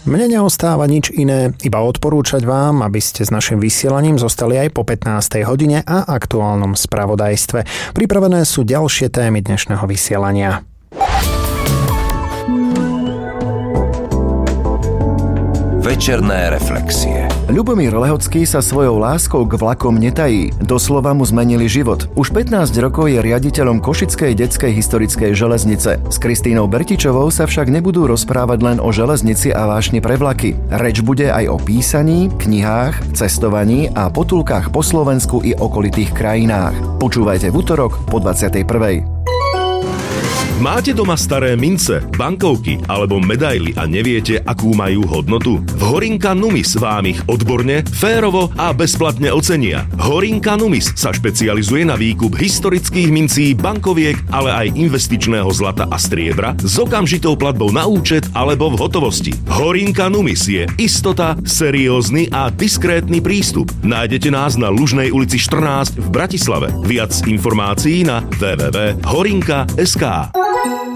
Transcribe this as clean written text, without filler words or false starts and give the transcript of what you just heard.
Mne neostáva nič iné, iba odporúčať vám, aby ste s našim vysielaním zostali aj po 15. hodine a aktuálnom spravodajstve. Pripravené sú ďalšie témy dnešného vysielania. Večerné reflexie. Ľubomír Lehocký sa svojou láskou k vlakom netají. Doslova mu zmenili život. Už 15 rokov je riaditeľom Košickej detskej historickej železnice. S Kristínou Bertičovou sa však nebudú rozprávať len o železnici a vášni pre vlaky. Reč bude aj o písaní, knihách, cestovaní a potulkách po Slovensku i okolitých krajinách. Počúvajte v utorok po 21. Máte doma staré mince, bankovky alebo medaily a neviete, akú majú hodnotu? V Horinka Numis vám ich odborne, férovo a bezplatne ocenia. Horinka Numis sa špecializuje na výkup historických mincí, bankoviek, ale aj investičného zlata a striebra s okamžitou platbou na účet alebo v hotovosti. Horinka Numis je istota, seriózny a diskrétny prístup. Nájdete nás na Lužnej ulici 14 v Bratislave. Viac informácií na www.horinka.sk.